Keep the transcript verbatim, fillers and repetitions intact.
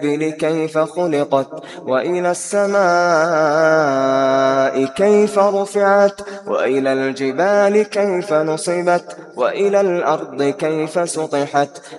الإبل كيف خلقت وإلى السماء كيف رفعت وإلى الجبال كيف نصبت وإلى الأرض كيف سطحت